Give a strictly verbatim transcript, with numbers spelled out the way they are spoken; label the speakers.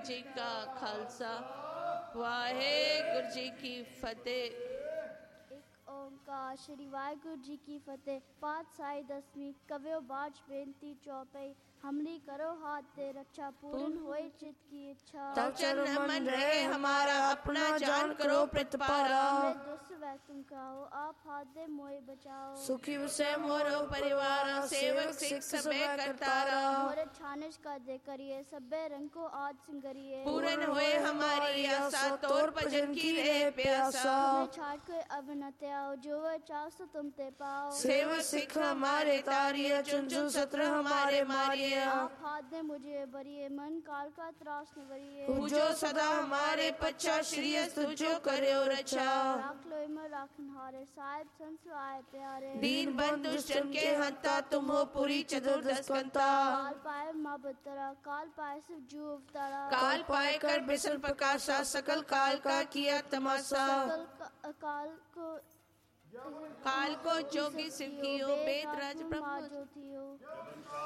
Speaker 1: जी का खालसा वाहेगुरु जी की फतेह।
Speaker 2: एक ओंकार श्री वाहिगुरु जी की फतेह। पाठ साई दसवीं कव्यो बाज बेनती चौपाई। हमरी करो हाथ दे रक्षा पूर्ण होए चित की इच्छा।
Speaker 1: तब चरण मन रहे हमारा अपना जान करो प्रतिपारा।
Speaker 2: हमरे दुष्ट वै तुम कहो आप हाथ दे मोए बचाओ।
Speaker 1: सुखी से मोरो परिवार सेवक सिख सबे करतारा।
Speaker 2: मोरे छानिश का दे करिए सबे रंग को आज सिंगरिए।
Speaker 1: पूर्ण होए हमारी आशा तोर भजन की रहे प्यासा।
Speaker 2: तुम्हें छाड़ के अब न ते आओ जो वह चाहो सो तुम ते पाओ।
Speaker 1: सेवक सिख हमारे तारिये चुन चुन सत्र हमारे मारिये।
Speaker 2: आप हाथ दे मुझे बरिए मन काल का त्रास न बरिए।
Speaker 1: पूजो सदा हमारे पच्छा श्री तुझो करे रक्षा।
Speaker 2: राख लो इमर राखन हारे साहिब संत आए प्यारे।
Speaker 1: दीन बंधु दुष्टन के हंता तुम हो पूरी चतुर्दश कंता।
Speaker 2: काल पाए माँ बतरा काल पाए सिर्फ जू अवतारा।
Speaker 1: काल पाए कर बिसल प्रकाशा सकल काल का किया तमाशा।
Speaker 2: सकल का, काल को
Speaker 1: काल को जोगी सिव कियो वेद राज ब्रह्म
Speaker 2: जो थियो।